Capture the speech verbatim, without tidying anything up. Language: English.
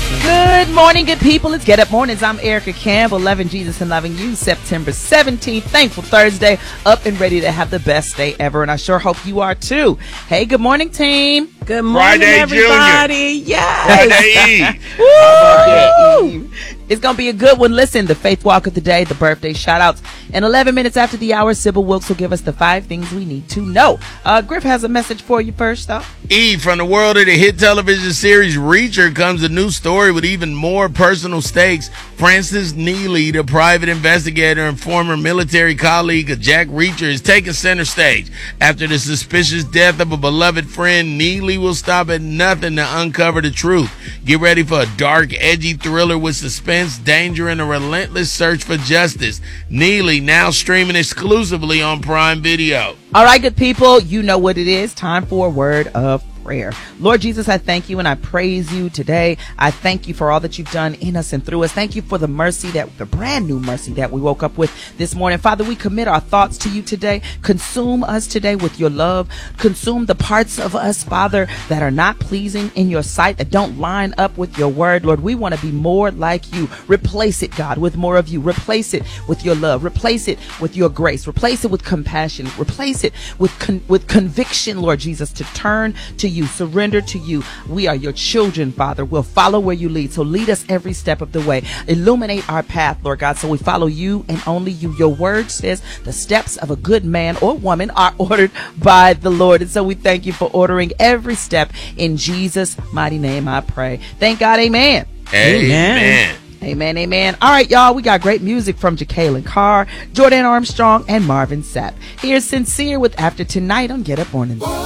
Good morning, good people. It's Get Up Mornings. I'm Erica Campbell, loving Jesus and loving you. September seventeenth, thankful Thursday, up and ready to have the best day ever, and I sure hope you are too. Hey, good morning, team. Good morning, Friday, everybody. Junior. Yes. Friday Eve. Woo! Eve. It's going to be a good one. Listen, the faith walk of the day, the birthday shout-outs. And eleven minutes after the hour, Sybil Wilkes will give us the five things we need to know. Uh, Griff has a message for you first, though. Eve, from the world of the hit television series Reacher comes a new story with even more personal stakes. Francis Neely, the private investigator and former military colleague of Jack Reacher, is taking center stage. After the suspicious death of a beloved friend, Neely will stop at nothing to uncover the truth. Get ready for a dark, edgy thriller with suspense, danger, and a relentless search for justice. Neely, now streaming exclusively on Prime Video. All right, good people, you know what it is. Time for a word of prayer. Lord Jesus, I thank you and I praise you today. I thank you for all that you've done in us and through us. Thank you for the mercy, that the brand new mercy that we woke up with this morning. Father, we commit our thoughts to you today. Consume us today with your love. Consume the parts of us, Father, that are not pleasing in your sight, that don't line up with your word. Lord, we want to be more like you. Replace it, God, with more of you. Replace it with your love. Replace it with your grace. Replace it with compassion. Replace it with con- with conviction, Lord Jesus, to turn to you. You surrender to you. We are your children, Father. We'll follow where you lead. So lead us every step of the way. Illuminate our path, Lord God, so we follow you and only you. Your word says the steps of a good man or woman are ordered by the Lord. And so we thank you for ordering every step. In Jesus' mighty name I pray. Thank God. Amen. Amen. Amen, amen. All right, y'all, we got great music from Jacqueline Carr, Jordan Armstrong, and Marvin Sapp. Here's Sincere with After Tonight on Get Up Mornings.